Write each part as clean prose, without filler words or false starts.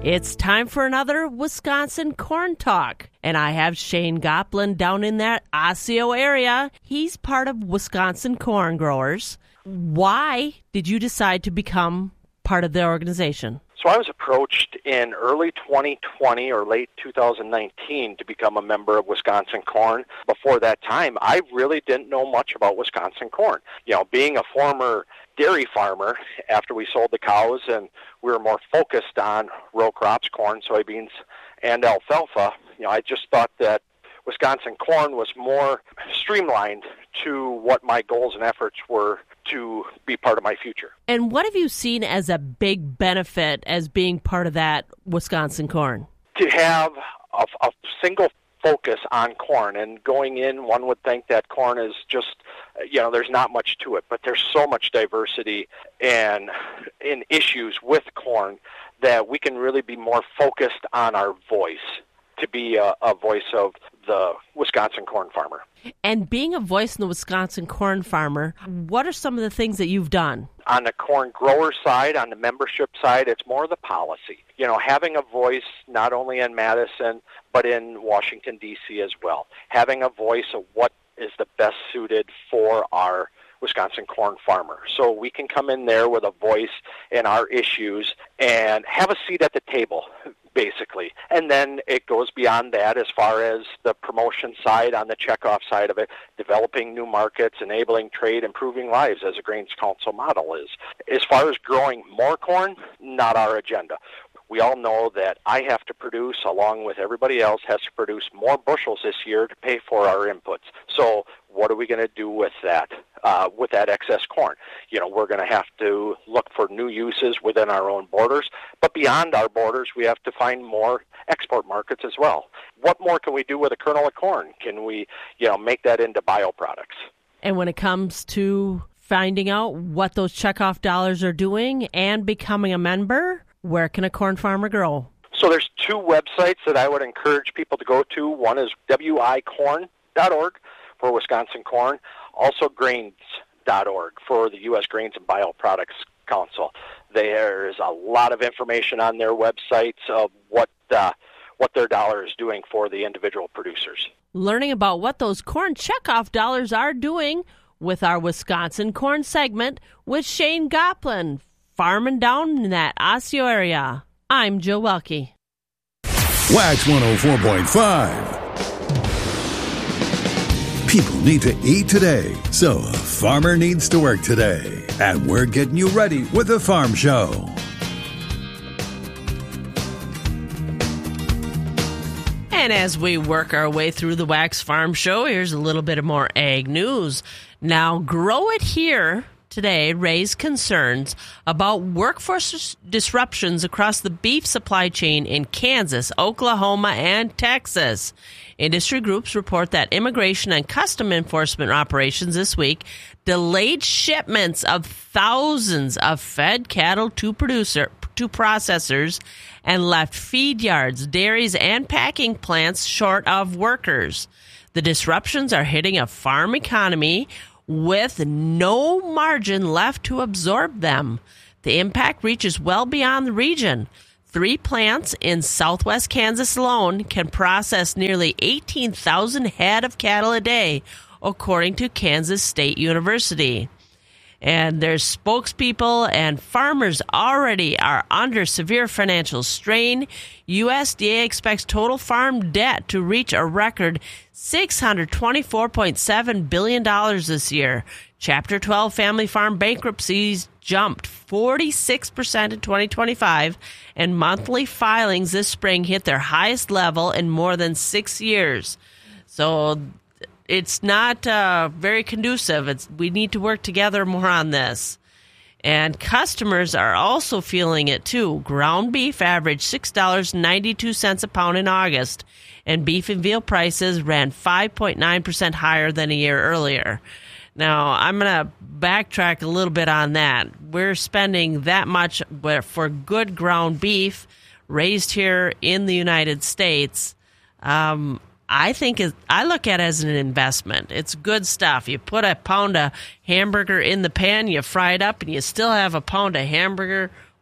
It's time for another Wisconsin Corn Talk, and I have Shane Goplin down in that Osseo area. He's part of Wisconsin Corn Growers. Why did you decide to become part of the organization? So I was approached in early 2020 or late 2019 to become a member of Wisconsin Corn. Before that time, I really didn't know much about Wisconsin Corn. You know, being a former dairy farmer, after we sold the cows and we were more focused on row crops, corn, soybeans, and alfalfa, you know, I just thought that Wisconsin Corn was more streamlined to what my goals and efforts were to be part of my future. And what have you seen as a big benefit as being part of that Wisconsin Corn? To have a single focus on corn, and going in, one would think that corn is just, you know, there's not much to it, but there's so much diversity and in issues with corn that we can really be more focused on our voice, to be a voice of the Wisconsin corn farmer. And being a voice in the Wisconsin corn farmer, what are some of the things that you've done? On the corn grower side, on the membership side, it's more the policy. You know, having a voice not only in Madison, but in Washington, D.C. as well. Having a voice of what is the best suited for our Wisconsin corn farmer. So we can come in there with a voice in our issues and have a seat at the table, basically. And then it goes beyond that as far as the promotion side, on the checkoff side of it, developing new markets, enabling trade, improving lives as a Grains Council model is. As far as growing more corn, not our agenda. We all know that I have to produce, along with everybody else, has to produce more bushels this year to pay for our inputs. So what are we going to do with that excess corn? You know, we're going to have to look for new uses within our own borders, but beyond our borders, we have to find more export markets as well. What more can we do with a kernel of corn? Can we, you know, make that into bioproducts? And when it comes to finding out what those checkoff dollars are doing and becoming a member, where can a corn farmer grow? So there's two websites that I would encourage people to go to. One is wicorn.org for Wisconsin Corn, also grains.org for the U.S. Grains and Bioproducts Council. There's a lot of information on their websites of what their dollar is doing for the individual producers. Learning about what those corn checkoff dollars are doing with our Wisconsin Corn segment with Shane Goplin, farming down in that Osseo area. I'm Joe Welke. Wax 104.5. People need to eat today, so a farmer needs to work today. And we're getting you ready with the Farm Show. And as we work our way through the Wax Farm Show, here's a little bit of more ag news. Now, Grow It Here today raised concerns about workforce disruptions across the beef supply chain in Kansas, Oklahoma, and Texas. Industry groups report that immigration and custom enforcement operations this week delayed shipments of thousands of fed cattle to processors and left feed yards, dairies, and packing plants short of workers. The disruptions are hitting a farm economy with no margin left to absorb them. The impact reaches well beyond the region. 3 plants in southwest Kansas alone can process nearly 18,000 head of cattle a day, according to Kansas State University. And there's spokespeople and farmers already are under severe financial strain. USDA expects total farm debt to reach a record $624.7 billion this year. Chapter 12 family farm bankruptcies jumped 46% in 2025, and monthly filings this spring hit their highest level in more than 6 years. So it's not very conducive. We need to work together more on this. And customers are also feeling it too. Ground beef averaged $6.92 a pound in August, and beef and veal prices ran 5.9% higher than a year earlier. Now, I'm going to backtrack a little bit on that. We're spending that much for good ground beef raised here in the United States. I look at it as an investment. It's good stuff. You put a pound of hamburger in the pan, you fry it up, and you still have a pound of hamburger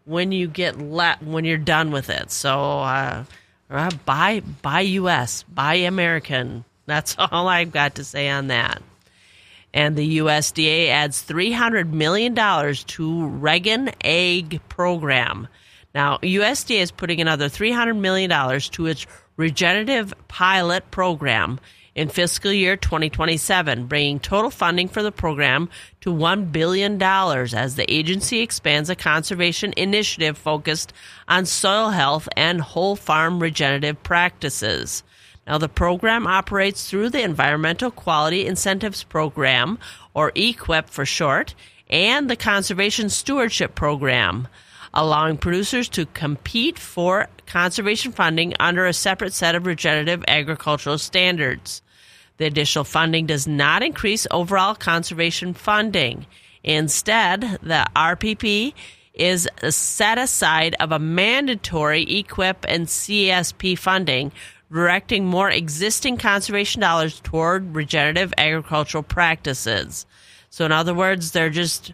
when you when you're done with it. So buy U.S., buy American. That's all I've got to say on that. And the USDA adds $300 million to Reagan Ag Program. Now, USDA is putting another $300 million to its Regenerative Pilot Program in fiscal year 2027, bringing total funding for the program to $1 billion as the agency expands a conservation initiative focused on soil health and whole farm regenerative practices. Now, the program operates through the Environmental Quality Incentives Program, or EQIP for short, and the Conservation Stewardship Program, allowing producers to compete for conservation funding under a separate set of regenerative agricultural standards. The additional funding does not increase overall conservation funding. Instead, the RPP is a set aside of a mandatory EQIP and CSP funding, directing more existing conservation dollars toward regenerative agricultural practices. So in other words, they're just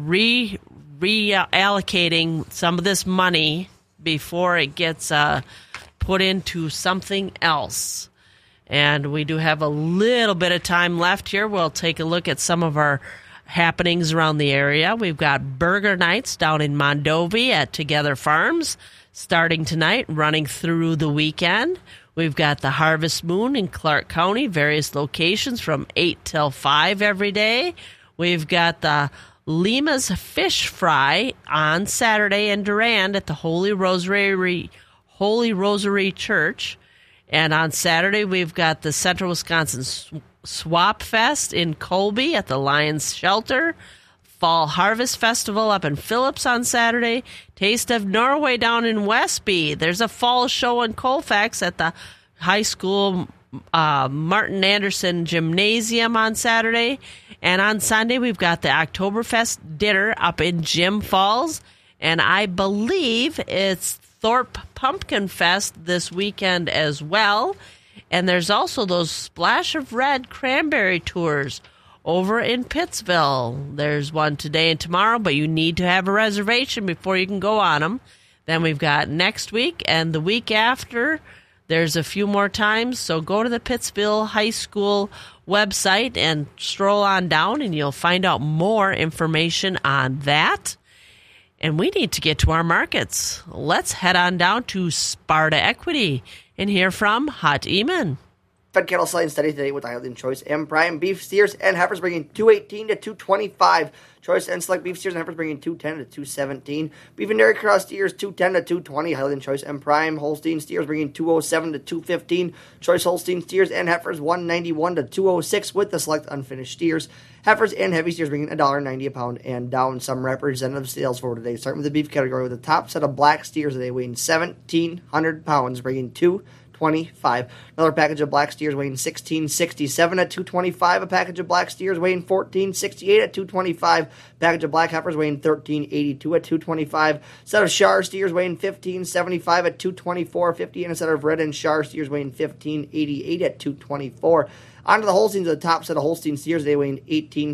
reallocating some of this money before it gets put into something else. And we do have a little bit of time left here. We'll take a look at some of our happenings around the area. We've got Burger Nights down in Mondovi at Together Farms starting tonight, running through the weekend. We've got the Harvest Moon in Clark County, various locations from 8 till 5 every day. We've got the Lima's Fish Fry on Saturday in Durand at the Holy Rosary Church. And on Saturday, we've got the Central Wisconsin Swap Fest in Colby at the Lions Shelter. Fall Harvest Festival up in Phillips on Saturday. Taste of Norway down in Westby. There's a fall show in Colfax at the high school Martin Anderson Gymnasium on Saturday. And on Sunday, we've got the Oktoberfest dinner up in Jim Falls. And I believe it's Thorpe Pumpkin Fest this weekend as well. And there's also those Splash of Red cranberry tours over in Pittsville. There's one today and tomorrow, but you need to have a reservation before you can go on them. Then we've got next week and the week after. There's a few more times, so go to the Pittsville High School website and stroll on down, and you'll find out more information on that. And we need to get to our markets. Let's head on down to Sparta Equity and hear from Hut Eman. Fed cattle selling steady today with Highland Choice and Prime beef steers and heifers bringing $218 to $225. Choice and select beef steers and heifers bringing $210 to $217. Beef and dairy cross steers $210 to $220. Highland Choice and Prime Holstein steers bringing $207 to $215. Choice Holstein steers and heifers $191 to $206 with the select unfinished steers. Heifers and heavy steers bringing $1.90 a pound and down. Some representative sales for today. Starting with the beef category with the top set of black steers today weighing 1,700 pounds, bringing $225. Another package of black steers weighing 1667 at $225. A package of black steers weighing 1468 at $225. Package of black heifers weighing 1382 at $225. Set of Shar steers weighing 1575 at $224.50, and a set of red and Shar steers weighing 1588 at $224. On to the Holsteins, the top set of Holstein steers, they weighing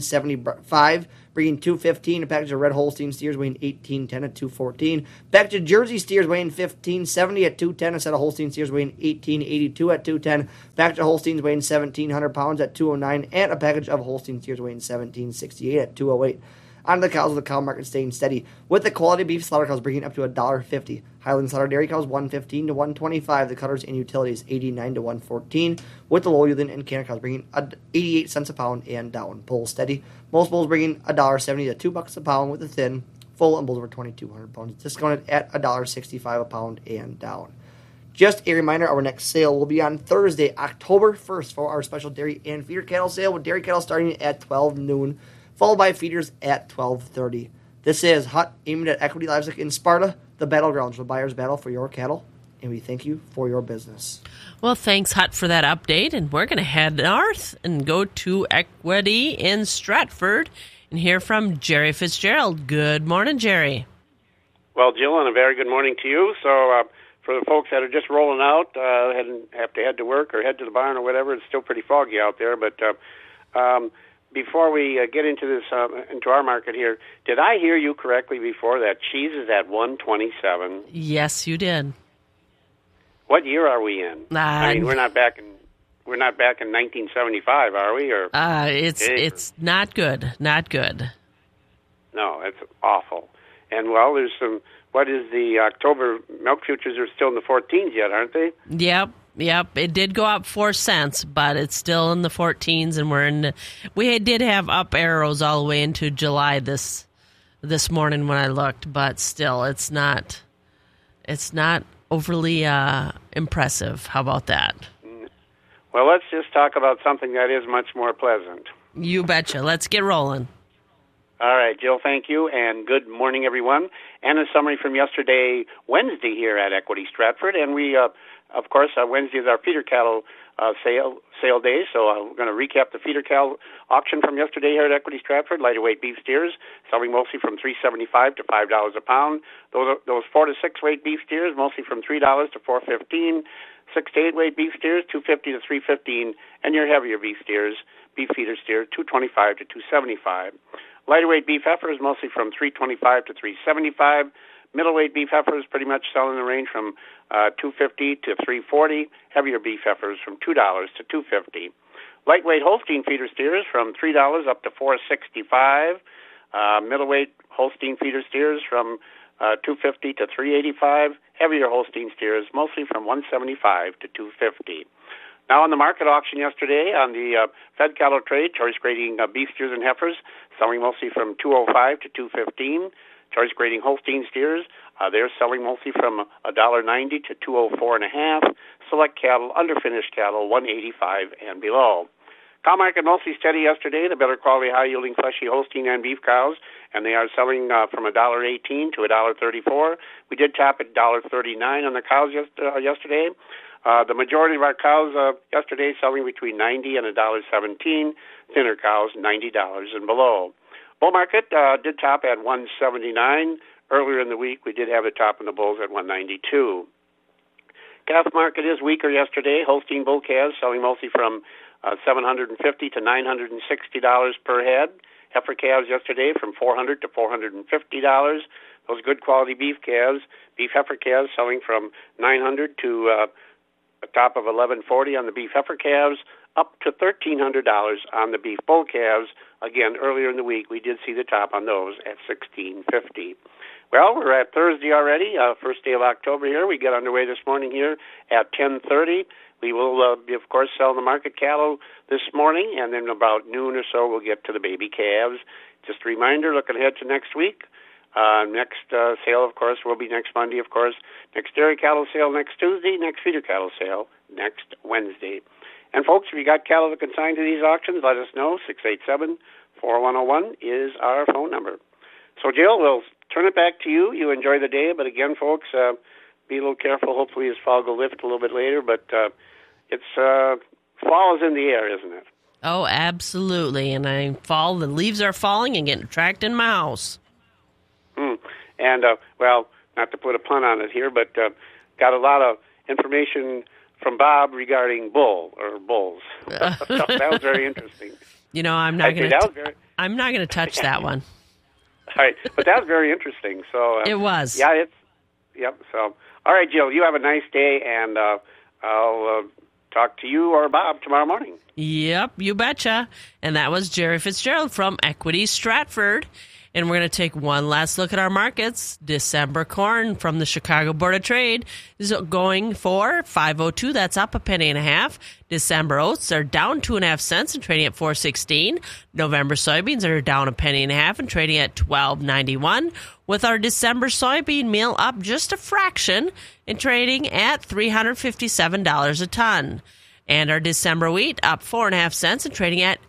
1875, bringing $215. A package of red Holstein steers weighing 1810 at $214. Package of Jersey steers weighing 1570 at $210. A set of Holstein steers weighing 1882 at $210. Package of Holsteins weighing 1,700 pounds at $209. And a package of Holstein steers weighing 1768 at $208. On to the cows, with the cow market staying steady, with the quality beef slaughter cows bringing up to $1.50. Highland slaughter dairy cows $115 to $125. The cutters and utilities $89 to $114. With the low yielding and canner cows bringing 88 cents a pound and down. Bulls steady. Most bulls bringing $1.70 to $2 a pound, with the thin, full, and bulls over 2,200 pounds discounted at $1.65 a pound and down. Just a reminder, our next sale will be on Thursday, October 1st, for our special dairy and feeder cattle sale, with dairy cattle starting at 12 noon. Followed by feeders at 12:30. This is Hut aimed at Equity Livestock in Sparta, the battlegrounds for buyer's battle for your cattle, and we thank you for your business. Well, thanks, Hut, for that update, and we're going to head north and go to Equity in Stratford and hear from Jerry Fitzgerald. Good morning, Jerry. Well, Jill, and a very good morning to you. So for the folks that are just rolling out, have to head to work or head to the barn or whatever, it's still pretty foggy out there, but before we get into this, into our market here, did I hear you correctly before that cheese is at 127? Yes, you did. What year are we in? I mean, we're not back in 1975, are we? Or it's not good. Not good. No, it's awful. And well, there's some. What is the October milk futures are still in the 14s yet, aren't they? Yep. It did go up 4 cents, but it's still in the 14s, and we did have up arrows all the way into July this morning when I looked, but still, it's not overly impressive. How about that? Well, let's just talk about something that is much more pleasant. You betcha. Let's get rolling. All right, Jill, thank you, and good morning, everyone. And a summary from yesterday, Wednesday, here at Equity Stratford. And we, of course, Wednesday is our feeder cattle sale day, so we're going to recap the feeder cattle auction from yesterday here at Equity Stratford. Lighter weight beef steers selling mostly from $3.75 to $5 a pound. Those 4 to 6 weight beef steers mostly from $3 to $4.15. 6 to 8 weight beef steers $2.50 to $3.15, and your heavier beef steers, beef feeder steers $2.25 to $2.75. Lighter weight beef heifers mostly from $3.25 to $3.75. Middleweight beef heifers pretty much selling in the range from $2.50 to $3.40. Heavier beef heifers from $2 to $2.50. Lightweight Holstein feeder steers from $3 up to $4.65. Middleweight Holstein feeder steers from $2.50 to $3.85. Heavier Holstein steers mostly from $1.75 to $2.50. Now on the market auction yesterday on the fed cattle trade, choice grading beef steers and heifers selling mostly from $2.05 to $2.15. Choice grading Holstein steers, they're selling mostly from $1.90 to $2.04.5. Select cattle, underfinished cattle, $1.85 and below. Cow market mostly steady yesterday. The better quality, high-yielding, fleshy Holstein and beef cows, and they are selling from $1.18 to $1.34. We did top at $1.39 on the cows yesterday. The majority of our cows yesterday selling between $90 and $1.17. Thinner cows, $90 and below. Bull market did top at $179. Earlier in the week, we did have a top in the bulls at $192. Calf market is weaker yesterday. Holstein bull calves selling mostly from $750 to $960 per head. Heifer calves yesterday from $400 to $450. Those good quality beef calves, beef heifer calves selling from $900 to a top of $1140 on the beef heifer calves, up to $1,300 on the beef bull calves. Again, earlier in the week, we did see the top on those at $1,650. Well, we're at Thursday already, first day of October here. We get underway this morning here at 10:30. We will, of course, sell the market cattle this morning, and then about noon or so we'll get to the baby calves. Just a reminder, looking ahead to next week. Next sale, of course, will be next Monday, of course. Next dairy cattle sale next Tuesday. Next feeder cattle sale next Wednesday. And, folks, if you got cattle to consign to these auctions, let us know. 687-4101 is our phone number. So, Jill, we'll turn it back to you. You enjoy the day. But, again, folks, be a little careful. Hopefully this fog will lift a little bit later. But it's fall is in the air, isn't it? Oh, absolutely. And the leaves are falling and getting tracked in my house. And, well, not to put a pun on it here, but got a lot of information from Bob regarding bulls. That was very interesting. You know, I'm not going to touch that one. All right, but that was very interesting. So it was. Yeah, yep. So, all right, Jill, you have a nice day, and I'll talk to you or Bob tomorrow morning. Yep, you betcha. And that was Jerry Fitzgerald from Equity Stratford. And we're going to take one last look at our markets. December corn from the Chicago Board of Trade is going for $5.02. That's up a penny and a half. December oats are down 2.5 cents and trading at $4.16. November soybeans are down a penny and a half and trading at $12.91. With our December soybean meal up just a fraction and trading at $357 a ton. And our December wheat up 4.5 cents and trading at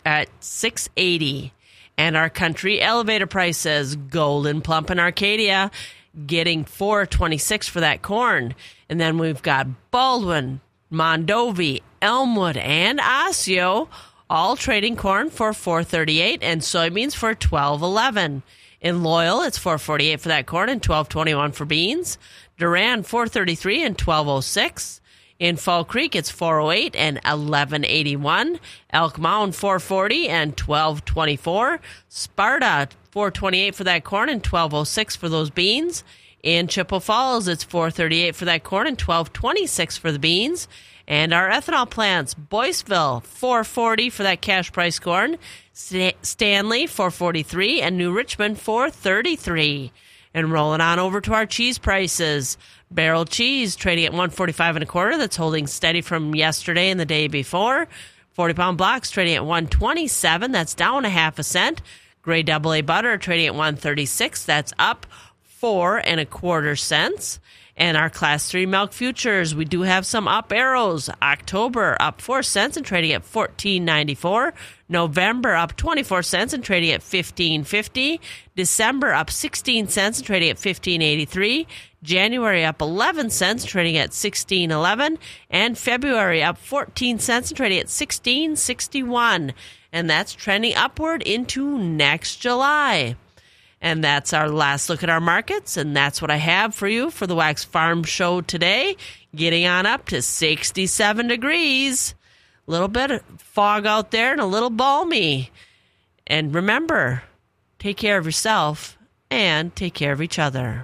$6.80. And our country elevator prices, Golden Plump in Arcadia, getting $4.26 for that corn. And then we've got Baldwin, Mondovi, Elmwood, and Osseo, all trading corn for $4.38 and soybeans for $12.11. In Loyal, it's $4.48 for that corn and $12.21 for beans. Duran, $4.33 and $12.06. In Fall Creek, it's $4.08 and $11.81. Elk Mound, $4.40 and $12.24. Sparta, $4.28 for that corn and $12.06 for those beans. In Chippewa Falls, it's $4.38 for that corn and $12.26 for the beans. And our ethanol plants, Boyceville, $4.40 for that cash price corn. Stanley, $4.43, and New Richmond, $4.33. And rolling on over to our cheese prices. Barrel cheese trading at $1.45 1/4. That's holding steady from yesterday and the day before. 40-pound blocks trading at $1.27. That's down 1/2 cent. Gray AA butter trading at $1.36. That's up 4 1/4 cents. And our Class 3 milk futures, we do have some up arrows. October up 4 cents and trading at $14.94. November up 24 cents and trading at $15.50. December up 16 cents and trading at $15.83. January up 11 cents, trading at $16.11. And February up 14 cents and trading at $16.61. And that's trending upward into next July. And that's our last look at our markets, and that's what I have for you for the Wax Farm Show today. Getting on up to 67 degrees. A little bit of fog out there and a little balmy. And remember, take care of yourself and take care of each other.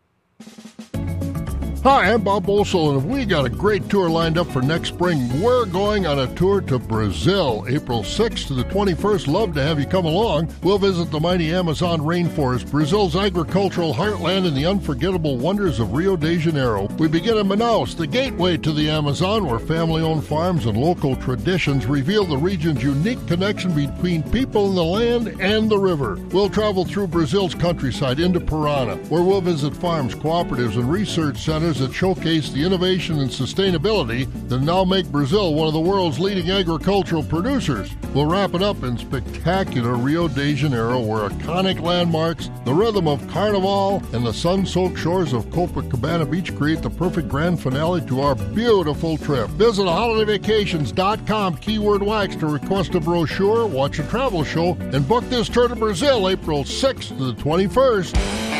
Hi, I'm Bob Bosold, and we got a great tour lined up for next spring. We're going on a tour to Brazil, April 6th to the 21st. Love to have you come along. We'll visit the mighty Amazon rainforest, Brazil's agricultural heartland, and the unforgettable wonders of Rio de Janeiro. We begin in Manaus, the gateway to the Amazon, where family-owned farms and local traditions reveal the region's unique connection between people and the land and the river. We'll travel through Brazil's countryside into Parana, where we'll visit farms, cooperatives, and research centers that showcase the innovation and sustainability that now make Brazil one of the world's leading agricultural producers. We'll wrap it up in spectacular Rio de Janeiro, where iconic landmarks, the rhythm of Carnival, and the sun-soaked shores of Copacabana Beach create the perfect grand finale to our beautiful trip. Visit holidayvacations.com, keyword wax, to request a brochure, watch a travel show, and book this tour to Brazil, April 6th to the 21st.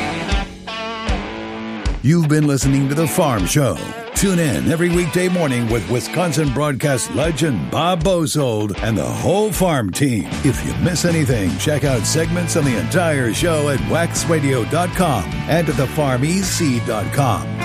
You've been listening to The Farm Show. Tune in every weekday morning with Wisconsin broadcast legend Bob Bosold and the whole farm team. If you miss anything, check out segments on the entire show at waxradio.com and at thefarmec.com.